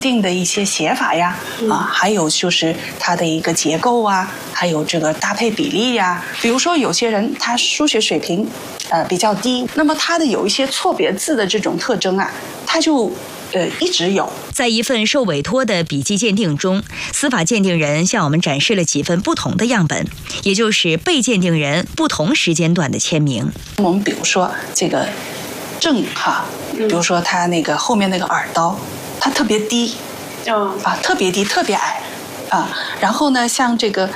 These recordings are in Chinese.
定的一些写法呀，还有就是它的一个结构啊，还有这个搭配比例呀。比如说有些人他书写水平比较低，那么他的有一些错别字的这种特征啊，他就一直有。 在一份受委托的笔迹鉴定中，司法鉴定人向我们展示了几份不同的样本，也就是被鉴定人不同时间段的签名。 我们比如说这个正哈，比如说他那个后面那个耳刀，它特别低，特别低，特别矮，然后呢，像这个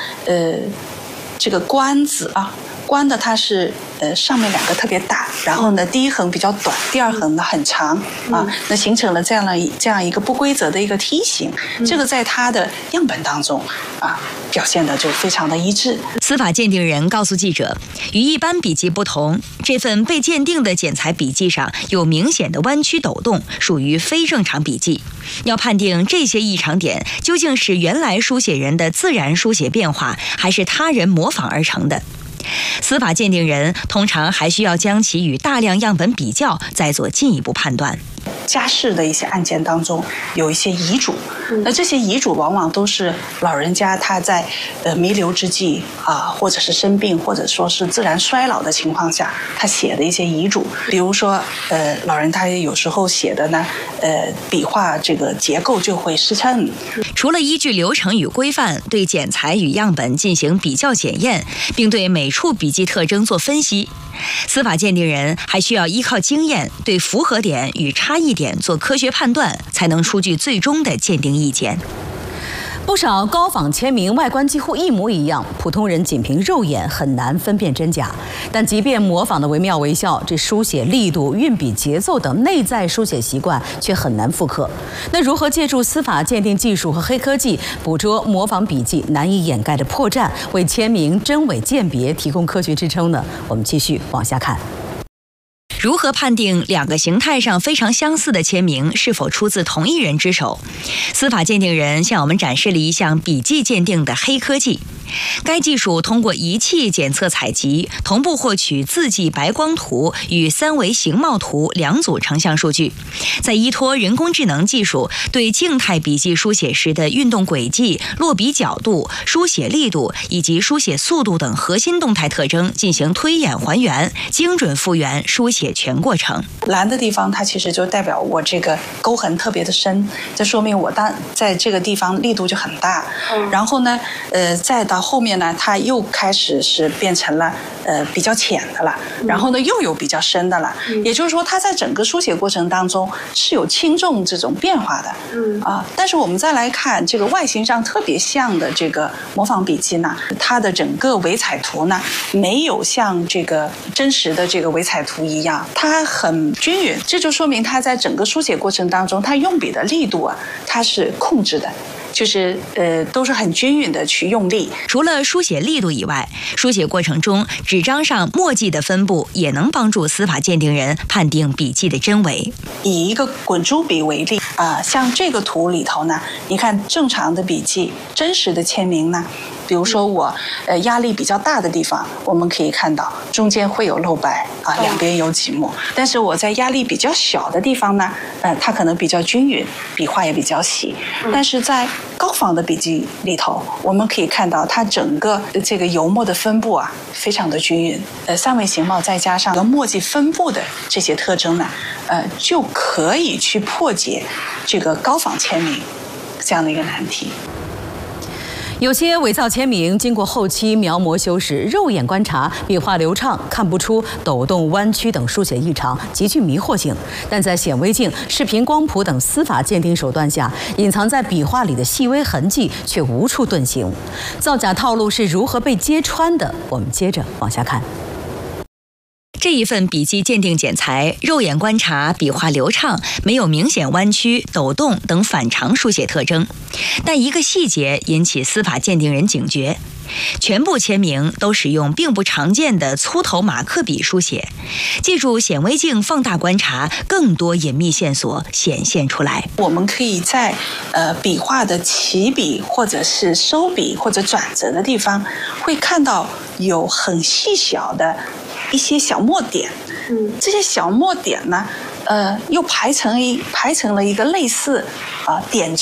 官字啊，官的它是上面2个特别大，然后呢第一横比较短，第二横呢很长那形成了这样一个不规则的一个梯形，这个在它的样本当中表现的就非常的一致。 司法鉴定人告诉记者，与一般笔迹不同，这份被鉴定的检材笔记上有明显的弯曲抖动，属于非正常笔迹。要判定这些异常点究竟是原来书写人的自然书写变化，还是他人模仿而成的，司法鉴定人通常还需要将其与大量样本比较，再做进一步判断。 家事的一些案件当中有一些遗嘱，那这些遗嘱往往都是老人家他在弥留之际或者是生病，或者说是自然衰老的情况下，他写的一些遗嘱。比如说老人他有时候写的呢笔画这个结构就会失称。 除了依据流程与规范对检材与样本进行比较检验，并对每处笔迹特征做分析，司法鉴定人还需要依靠经验对符合点与差异点做科学判断，才能出具最终的鉴定意见。 不少高仿签名外观几乎一模一样，普通人仅凭肉眼很难分辨真假。但即便模仿的惟妙惟肖，这书写力度、运笔节奏等内在书写习惯却很难复刻。那如何借助司法鉴定技术和黑科技，捕捉模仿笔迹难以掩盖的破绽，为签名真伪鉴别提供科学支撑呢？我们继续往下看。 如何判定2个形态上非常相似的签名是否出自同一人之手？司法鉴定人向我们展示了一项笔迹鉴定的黑科技。该技术通过仪器检测采集，同步获取字迹白光图与3维形貌图2组成像数据，再依托人工智能技术对静态笔迹书写时的运动轨迹、落笔角度、书写力度以及书写速度等核心动态特征进行推演还原，精准复原书写全过程。 蓝的地方它其实就代表我这个沟痕特别的深，这说明我在这个地方力度就很大。然后呢再到后面呢，它又开始是变成了比较浅的了，然后呢又有比较深的了。也就是说，它在整个书写过程当中是有轻重这种变化的。但是我们再来看这个外形上特别像的这个模仿笔记呢，它的整个伪彩图呢没有像这个真实的这个伪彩图一样，它很均匀。这就说明它在整个书写过程当中，它用笔的力度它是控制的。就是都是很均匀的去用力。 除了书写力度以外，书写过程中纸张上墨迹的分布也能帮助司法鉴定人判定笔记的真伪。 以一个滚珠笔为例像这个图里头呢，你看正常的笔记，真实的签名呢，比如说我压力比较大的地方，我们可以看到中间会有漏白两边有几墨。但是我在压力比较小的地方呢，它可能比较均匀，笔画也比较细。但是在高仿的笔记里头，我们可以看到它整个这个油墨的分布非常的均匀。3维形貌再加上墨迹分布的这些特征呢，就可以去破解这个高仿签名这样的一个难题。 有些伪造签名经过后期描摹修饰，肉眼观察笔画流畅，看不出抖动、弯曲等书写异常，极具迷惑性。但在显微镜、视频光谱等司法鉴定手段下，隐藏在笔画里的细微痕迹却无处遁形。造假套路是如何被揭穿的？我们接着往下看。 这一份笔迹鉴定检材，肉眼观察笔画流畅，没有明显弯曲、抖动等反常书写特征。但一个细节引起司法鉴定人警觉：全部签名都使用并不常见的粗头马克笔书写。借助显微镜放大观察，更多隐秘线索显现出来。 我们可以在笔画的起笔或者是收笔或者转折的地方，会看到有很细小的一些小墨点。这些小墨点呢，又排成了一个类似点